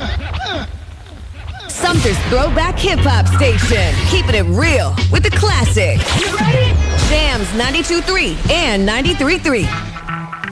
Sumter's Throwback Hip Hop Station. Keeping it real with the classics. You ready? Jams 92.3 and 93.3.